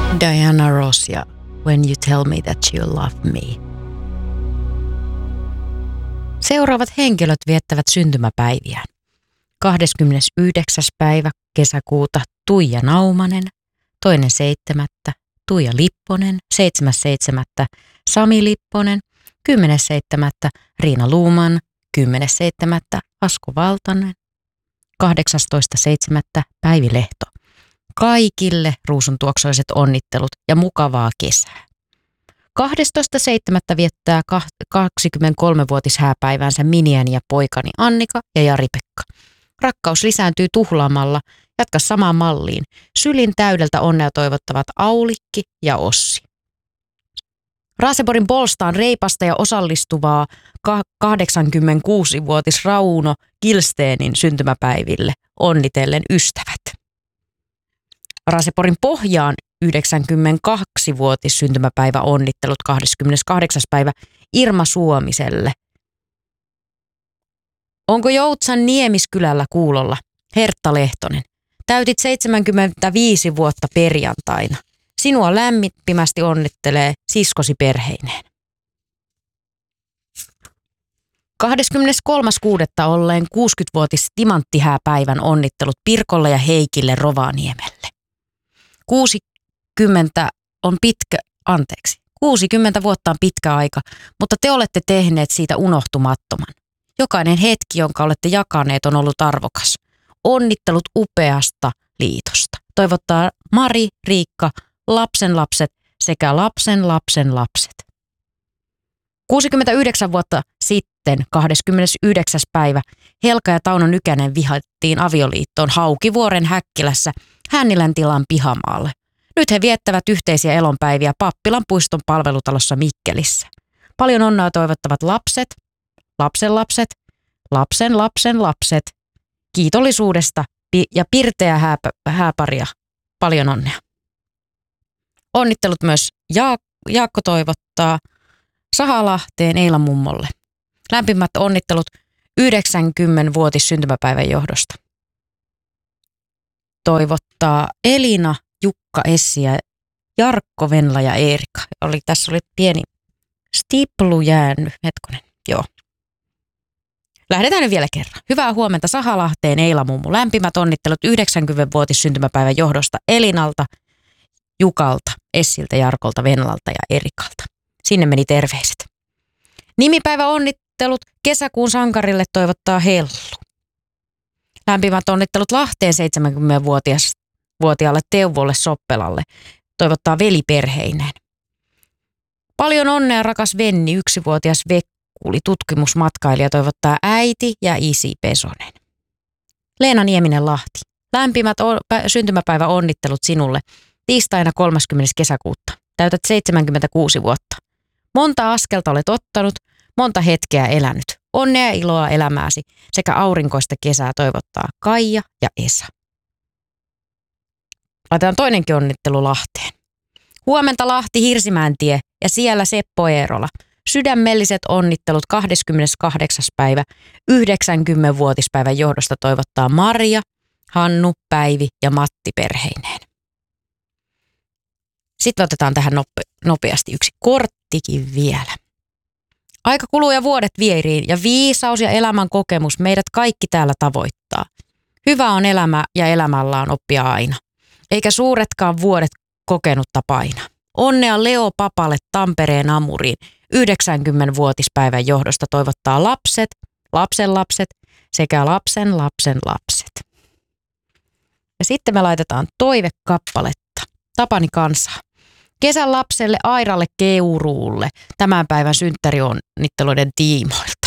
Diana Ross ja When You Tell Me That You Love Me. Seuraavat henkilöt viettävät syntymäpäiviään. 29. päivä kesäkuuta Tuija Naumanen, 2.7. Tuija Lipponen, 7.7. Sami Lipponen, 10.7. Riina Luuman, 10.7. Asko Valtanen, 18.7. Päivi Lehto. Kaikille ruusuntuoksoiset onnittelut ja mukavaa kesää. 12.7. viettää 23-vuotishääpäivänsä miniäni ja poikani Annika ja Jari-Pekka. Rakkaus lisääntyy tuhlaamalla. Jatka samaan malliin. Sylin täydeltä onnea toivottavat Aulikki ja Ossi. Raaseporin Polstaan reipasta ja osallistuvaa 86-vuotis Rauno Kilsteenin syntymäpäiville onnitellen ystävät. Raaseporin Pohjaan 92-vuotis syntymäpäivä onnittelut 28. päivä Irma Suomiselle. Onko Joutsan Niemiskylällä kuulolla? Hertta Lehtonen. Täytit 75 vuotta perjantaina. Sinua lämpimästi onnittelee siskosi perheineen. 23.6. olleen 60-vuotis timanttihääpäivän onnittelut Pirkolle ja Heikille Rovaniemelle. 60 vuotta on pitkä aika, mutta te olette tehneet siitä unohtumattoman. Jokainen hetki, jonka olette jakaneet, on ollut arvokas. Onnittelut upeasta liitosta. Toivottaa Mari, Riikka, lapsenlapset sekä lapsenlapsenlapset. 69 vuotta sitten, 29. päivä, Helka ja Tauno Nykänen vihattiin avioliittoon Haukivuoren Häkkilässä Hännilän tilan pihamaalla. Nyt he viettävät yhteisiä elonpäiviä Pappilan puiston palvelutalossa Mikkelissä. Paljon onnea toivottavat lapset, lapsenlapset, lapsenlapsenlapset, kiitollisuudesta ja pirteä hääparia. Paljon onnea. Onnittelut myös Jaakko toivottaa Sahalahteen Eilan mummolle. Lämpimät onnittelut 90-vuotis syntymäpäivän johdosta. Toivottaa Elina, Jukka, Essi ja Jarkko, Venla ja Eerika. Tässä oli pieni stiplu jäänyt. Hetkonen, joo. Lähdetään nyt vielä kerran. Hyvää huomenta Sahalahteen Eila mummu. Lämpimät onnittelut 90-vuotis syntymäpäivän johdosta Elinalta, Jukalta, Essiltä, Jarkolta, Venlalta ja Erikalta. Sinne meni terveiset. Nimipäivä onnittelut kesäkuun sankarille toivottaa Hellu. Lämpimät onnittelut Lahteen 70-vuotiaalle Teuvolle Soppelalle toivottaa veliperheineen. Paljon onnea rakas Venni, 1-vuotias Vekkuli, tutkimusmatkailija toivottaa äiti ja isi Pesonen. Leena Nieminen Lahti. Lämpimät syntymäpäivä onnittelut sinulle tiistaina 30. kesäkuuta. Täytät 76 vuotta. Monta askelta olet ottanut, monta hetkeä elänyt. Onnea ja iloa elämääsi sekä aurinkoista kesää toivottaa Kaija ja Esa. Laitetaan toinenkin onnittelu Lahteen. Huomenta Lahti Hirsimäentie ja siellä Seppo Eerola. Sydämelliset onnittelut 28. päivä 90-vuotispäivän johdosta toivottaa Maria, Hannu, Päivi ja Matti perheineen. Sitten otetaan tähän nopeasti yksi korttikin vielä. Aika kuluu ja vuodet vieriin ja viisaus ja elämän kokemus meidät kaikki täällä tavoittaa. Hyvä on elämä ja elämällä on oppia aina. Eikä suuretkaan vuodet kokenutta paina. Onnea Leo Papalle Tampereen Amuriin 90-vuotispäivän johdosta toivottaa lapset, lapsenlapset sekä lapsenlapsenlapset. Ja sitten me laitetaan toivekappaletta Tapani Kansaa. Kesän lapselle Airalle Keuruulle tämän päivän synttärionnitteluiden tiimoilta.